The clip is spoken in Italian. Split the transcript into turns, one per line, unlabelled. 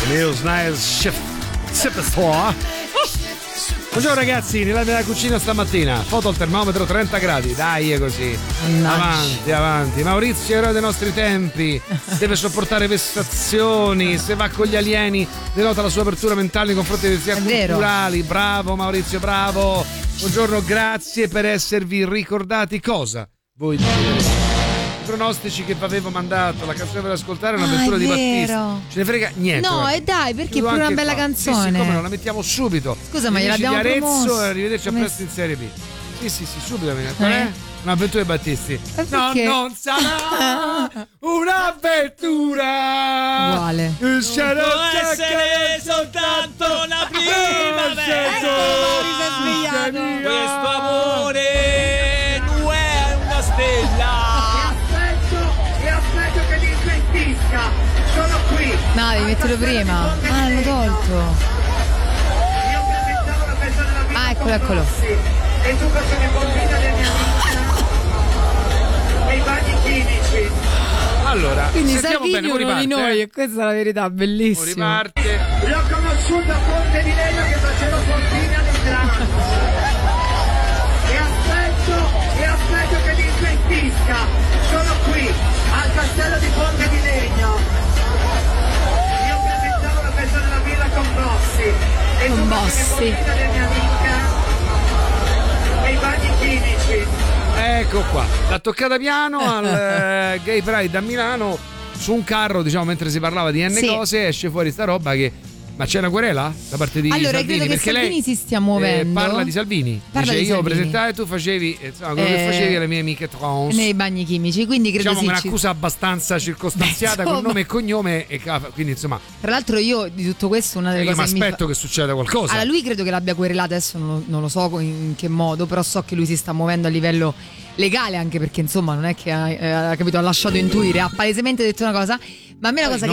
News Nice Chef. Buongiorno ragazzi, nella cucina stamattina, foto al termometro 30 gradi, dai è così, avanti, Maurizio eroe dei nostri tempi, deve sopportare vessazioni, se va con gli alieni denota la sua apertura mentale nei confronti dei sia culturali, bravo Maurizio, bravo, buongiorno, grazie per esservi ricordati cosa? Voi dite. I pronostici che vi avevo mandato, la canzone per ascoltare è un'avventura di Battista. Ce ne frega niente.
No,
guarda.
e dai, perché è pure una bella canzone.
Sì, come non la mettiamo subito.
Scusa, ma gliel'abbiamo promosso.
Arrivederci a presto in Serie B. Sì, subito. Qual è? Un'avventura di Battisti. No, non sarà un'avventura.
Uguale.
Può essere soltanto la primavera. Questo amore non è una stella.
Sono qui.
No, devi metterlo prima. Ah, l'hanno tolto.
Io presentavo la festa della vita.
Eccolo.
E tu facevi bambina del mio amica. Nei bagni chimici.
Allora,
quindi
sentiamo
Salvini
bene,
uno di noi, e questa è la verità, bellissimo.
Riparte.
L'ho conosciuto a Ponte di Legno che faceva pompina all'entrata. E aspetto che mi smentisca. Sono qui, al castello di Ponte di Legno. Io presentavo la festa della birra con Bossi. E
con Bossi.
Della mia amica nei bagni chimici.
Ecco qua, l'ha toccata piano al Gay Pride a Milano su un carro, diciamo, mentre si parlava di cose, esce fuori sta roba che... Ma c'è una querela da parte di
Allora,
Salvini?
credo che
Perché
Salvini
lei
si stia muovendo.
parla di Salvini. Dice io presentavo e tu facevi quello che facevi alle mie amiche trans
nei bagni chimici, quindi credo
diciamo che un'accusa abbastanza circostanziata con nome e cognome e quindi insomma.
Tra l'altro io di tutto questo una delle cose
mi aspetto che succeda qualcosa.
Allora lui credo che l'abbia querelata, adesso non lo so in che modo, però so che lui si sta muovendo a livello legale, anche perché insomma non è che ha lasciato intuire, ha palesemente detto una cosa, ma a me la cosa che